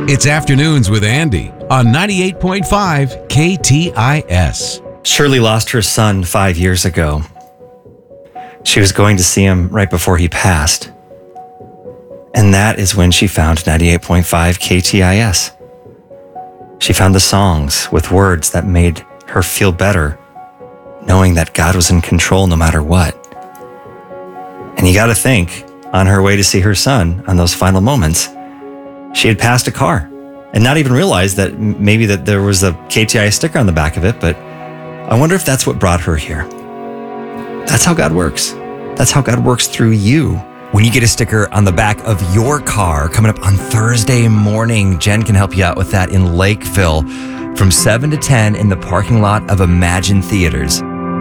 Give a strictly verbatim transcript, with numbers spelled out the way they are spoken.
It's Afternoons with Andy on ninety-eight point five K T I S. Shirley lost her son five years ago. She was going to see him right before he passed. And that is when she found ninety-eight point five K T I S. She found the songs with words that made her feel better, knowing that God was in control no matter what. And you got to think, on her way to see her son, on those final moments, she had passed a car and not even realized that maybe that there was a K T I S sticker on the back of it. But I wonder if that's what brought her here. That's how God works. That's how God works through you. When you get a sticker on the back of your car coming up on Thursday morning, Jen can help you out with that in Lakeville from seven to ten in the parking lot of Imagine Theaters.